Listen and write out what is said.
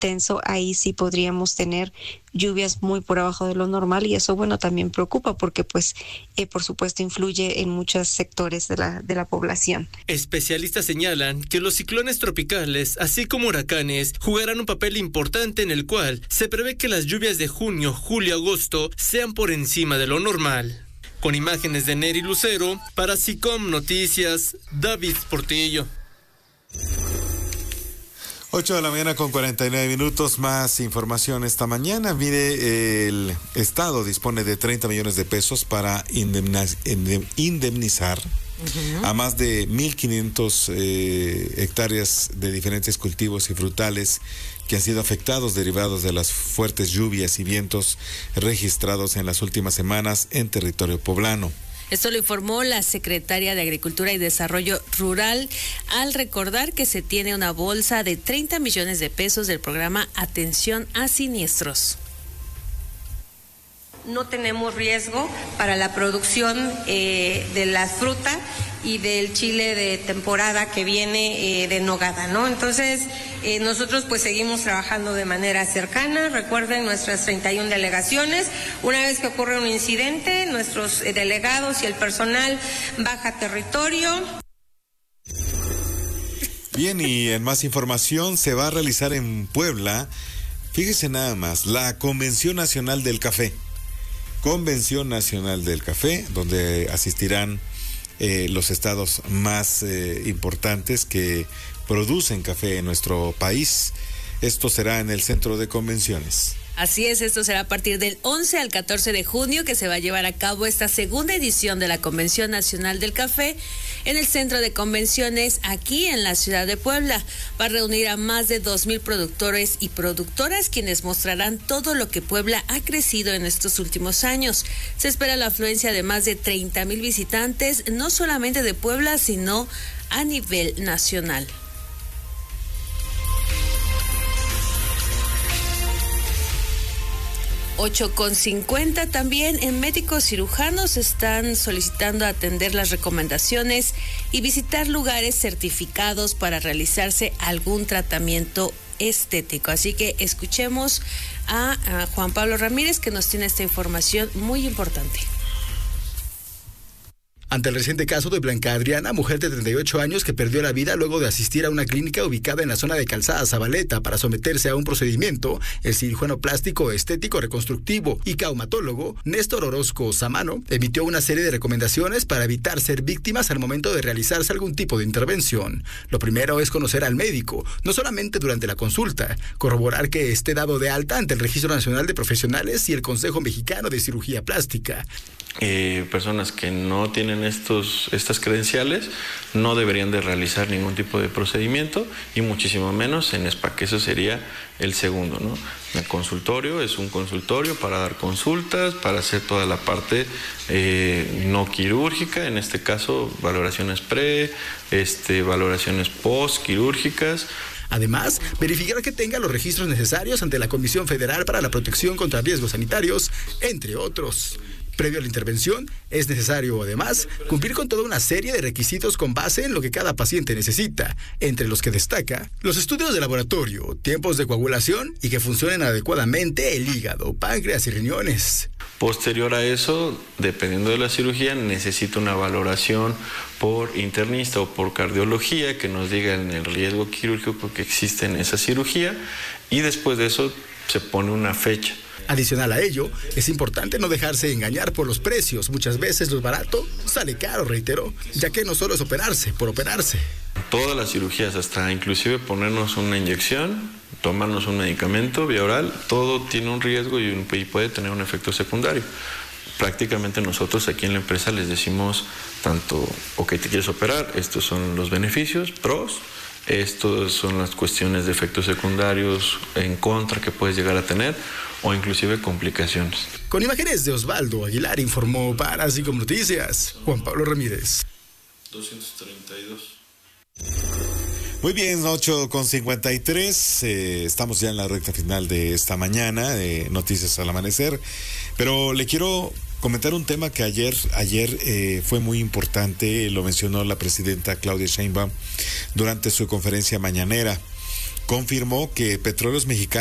intenso, ahí sí podríamos tener lluvias muy por abajo de lo normal, y eso, bueno, también preocupa porque pues por supuesto influye en muchos sectores de la población. Especialistas señalan que los ciclones tropicales, así como huracanes, jugarán un papel importante en el cual se prevé que las lluvias de junio, julio, agosto sean por encima de lo normal. Con imágenes de Neri Lucero, para SICOM Noticias, David Portillo. 8 de la mañana con 49 minutos, más información esta mañana. Mire, el Estado dispone de 30 millones de pesos para indemnizar a más de 1,500 hectáreas de diferentes cultivos y frutales que han sido afectados derivados de las fuertes lluvias y vientos registrados en las últimas semanas en territorio poblano. Esto lo informó la secretaria de Agricultura y Desarrollo Rural al recordar que se tiene una bolsa de 30 millones de pesos del programa Atención a Siniestros. No tenemos riesgo para la producción de la fruta y del chile de temporada que viene de nogada, ¿no? Entonces, nosotros pues seguimos trabajando de manera cercana. Recuerden nuestras 31 delegaciones. Una vez que ocurre un incidente, nuestros delegados y el personal baja a territorio. Bien, y en más información, se va a realizar en Puebla, fíjese nada más, la Convención Nacional del Café. Convención Nacional del Café, donde asistirán los estados más importantes que producen café en nuestro país. Esto será en el Centro de Convenciones. Así es, esto será a partir del 11 al 14 de junio que se va a llevar a cabo esta segunda edición de la Convención Nacional del Café en el Centro de Convenciones aquí en la ciudad de Puebla. Va a reunir a más de 2,000 productores y productoras quienes mostrarán todo lo que Puebla ha crecido en estos últimos años. Se espera la afluencia de más de 30,000 visitantes, no solamente de Puebla, sino a nivel nacional. 8:50 también en médicos cirujanos están solicitando atender las recomendaciones y visitar lugares certificados para realizarse algún tratamiento estético. Así que escuchemos a Juan Pablo Ramírez, que nos tiene esta información muy importante. Ante el reciente caso de Blanca Adriana, mujer de 38 años que perdió la vida luego de asistir a una clínica ubicada en la zona de Calzada Zabaleta para someterse a un procedimiento, el cirujano plástico, estético, reconstructivo y caumatólogo Néstor Orozco Samano emitió una serie de recomendaciones para evitar ser víctimas al momento de realizarse algún tipo de intervención. Lo primero es conocer al médico, no solamente durante la consulta, corroborar que esté dado de alta ante el Registro Nacional de Profesionales y el Consejo Mexicano de Cirugía Plástica. Personas que no tienen estas credenciales no deberían de realizar ningún tipo de procedimiento y muchísimo menos en SPA, que eso sería el segundo, ¿no? El consultorio es un consultorio para dar consultas, para hacer toda la parte no quirúrgica, en este caso valoraciones valoraciones post quirúrgicas. Además, verificar que tenga los registros necesarios ante la Comisión Federal para la Protección contra Riesgos Sanitarios, entre otros. Previo a la intervención, es necesario, además, cumplir con toda una serie de requisitos con base en lo que cada paciente necesita, entre los que destaca los estudios de laboratorio, tiempos de coagulación y que funcionen adecuadamente el hígado, páncreas y riñones. Posterior a eso, dependiendo de la cirugía, necesita una valoración por internista o por cardiología que nos diga el riesgo quirúrgico que existe en esa cirugía, y después de eso se pone una fecha. Adicional a ello, es importante no dejarse engañar por los precios. Muchas veces lo barato sale caro, reiteró, ya que no solo es operarse por operarse. Todas las cirugías, hasta inclusive ponernos una inyección, tomarnos un medicamento vía oral, todo tiene un riesgo y puede tener un efecto secundario. Prácticamente nosotros aquí en la empresa les decimos tanto, ok, te quieres operar, estos son los beneficios, pros, estas son las cuestiones de efectos secundarios en contra que puedes llegar a tener o inclusive complicaciones. Con imágenes de Osvaldo Aguilar informó para SICOM Noticias, Juan Pablo Ramírez. 232. Muy bien, 8:53, estamos ya en la recta final de esta mañana de Noticias al Amanecer, pero le quiero comentar un tema que ayer fue muy importante, lo mencionó la presidenta Claudia Sheinbaum durante su conferencia mañanera. confirmó que Petróleos Mexicanos